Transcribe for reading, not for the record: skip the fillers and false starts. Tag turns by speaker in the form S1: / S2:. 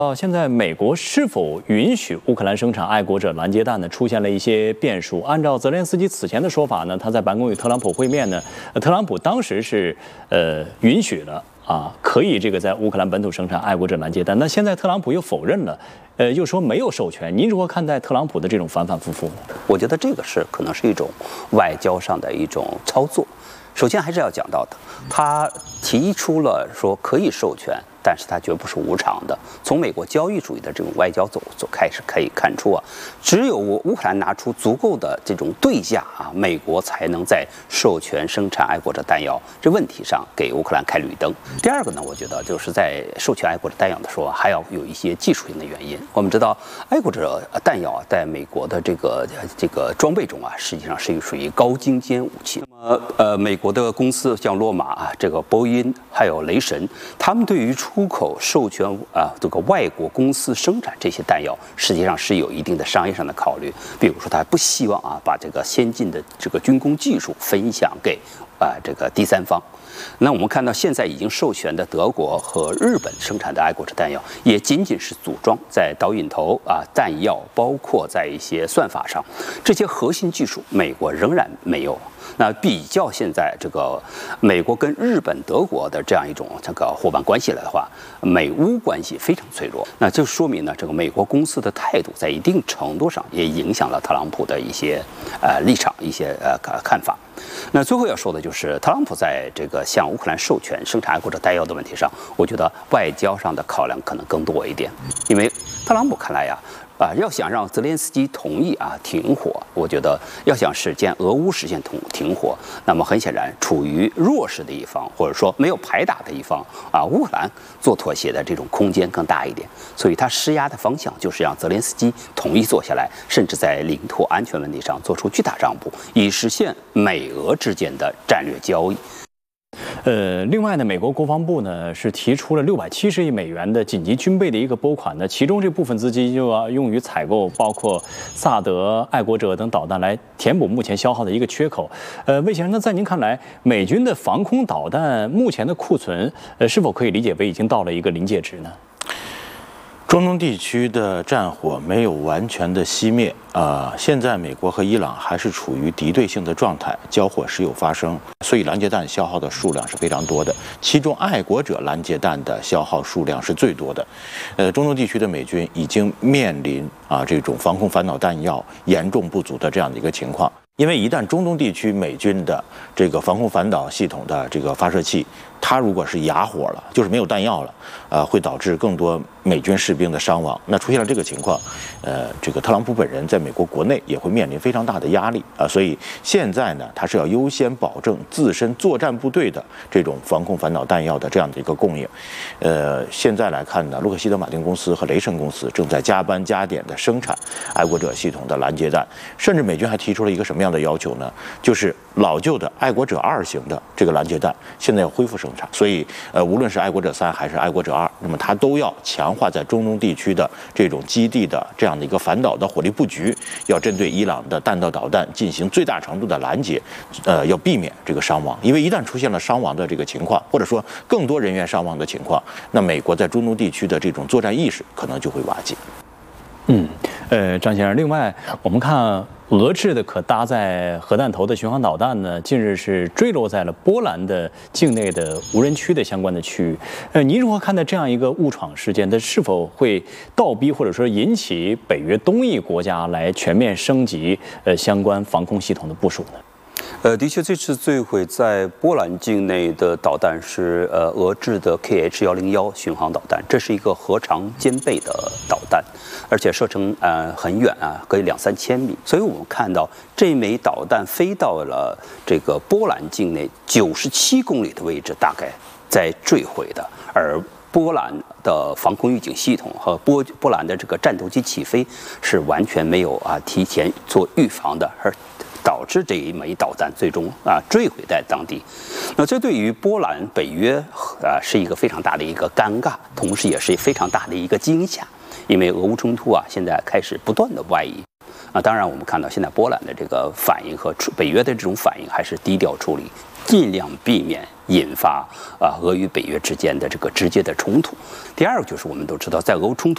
S1: 现在美国是否允许乌克兰生产爱国者拦截弹呢？出现了一些变数。按照泽连斯基此前的说法呢，他在白宫与特朗普会面呢，特朗普当时是允许了可以这个在乌克兰本土生产爱国者拦截弹。那现在特朗普又否认了，又说没有授权。您如何看待特朗普的这种反反复复呢？
S2: 我觉得这个可能是一种外交上的一种操作。首先还是要讲到的，他提出了说可以授权，但是它绝不是无偿的。从美国交易主义的这种外交走开始可以看出只有乌克兰拿出足够的这种对价美国才能在授权生产爱国者弹药这问题上给乌克兰开绿灯。第二个呢，我觉得就是在授权爱国者弹药的时候还要有一些技术性的原因。我们知道爱国者弹药在美国的这个装备中实际上是属于高精尖武器。那么美国的公司像洛马这个波音还有雷神，他们对于出口授权这个外国公司生产这些弹药，实际上是有一定的商业上的考虑。比如说，他不希望把这个先进的这个军工技术分享给这个第三方。那我们看到现在已经授权的德国和日本生产的爱国者弹药，也仅仅是组装，在导引头弹药，包括在一些算法上，这些核心技术美国仍然没有。那比较现在这个美国跟日本、德国的这样一种这个伙伴关系来的话，美乌关系非常脆弱。那就说明呢，这个美国公司的态度在一定程度上也影响了特朗普的一些立场、一些看法。那最后要说的就是特朗普在这个向乌克兰授权生产爱国者弹药的问题上，我觉得外交上的考量可能更多一点，因为特朗普看来要想让泽连斯基同意停火，我觉得要想俄乌实现停火，那么很显然处于弱势的一方，或者说没有牌打的一方乌克兰做妥协的这种空间更大一点，所以他施压的方向就是让泽连斯基同意坐下来，甚至在领土安全问题上做出巨大让步，以实现美俄之间的战略交易。
S1: 另外呢，美国国防部呢是提出了670亿美元的紧急军备的一个拨款呢，其中这部分资金就要用于采购包括萨德、爱国者等导弹，来填补目前消耗的一个缺口。魏先生，那在您看来，美军的防空导弹目前的库存，是否可以理解为已经到了一个临界值呢？
S3: 中东地区的战火没有完全的熄灭现在美国和伊朗还是处于敌对性的状态，交火时有发生，所以拦截弹消耗的数量是非常多的，其中爱国者拦截弹的消耗数量是最多的。中东地区的美军已经面临这种防空反导弹药严重不足的这样的一个情况，因为一旦中东地区美军的这个防空反导系统的这个发射器它如果是哑火了，就是没有弹药了，会导致更多美军士兵的伤亡。那出现了这个情况，这个特朗普本人在美国国内也会面临非常大的压力所以现在呢，他是要优先保证自身作战部队的这种防空反导弹药的这样的一个供应。现在来看呢，洛克希德马丁公司和雷神公司正在加班加点的生产爱国者系统的拦截弹，甚至美军还提出了一个什么样的要求呢？就是老旧的爱国者2型的这个拦截弹现在要恢复生产，所以无论是爱国者3还是爱国者2，那么它都要强化在中东地区的这种基地的这样的一个反导的火力布局，要针对伊朗的弹道导弹进行最大程度的拦截，要避免这个伤亡，因为一旦出现了伤亡的这个情况，或者说更多人员伤亡的情况，那美国在中东地区的这种作战意识可能就会瓦解。
S1: 张先生，另外我们看俄制的可搭载核弹头的巡航导弹呢，近日是坠落在了波兰的境内的无人区的相关的区域。您如何看待这样一个误闯事件？它是否会倒逼或者说引起北约东翼国家来全面升级相关防空系统的部署呢？
S2: 的确，这次坠毁在波兰境内的导弹是俄制的 KH-101巡航导弹，这是一个核长兼备的导弹，而且射程很远可以2-3千米。所以我们看到这枚导弹飞到了这个波兰境内97公里的位置，大概在坠毁的，而波兰的防空预警系统和波兰的这个战斗机起飞是完全没有提前做预防的，而导致这一枚导弹最终坠毁在当地。那这对于波兰北约是一个非常大的一个尴尬，同时也是非常大的一个惊吓，因为俄乌冲突现在开始不断的外移。当然我们看到现在波兰的这个反应和北约的这种反应还是低调处理，尽量避免引发俄与北约之间的这个直接的冲突。第二个就是我们都知道，在俄乌冲突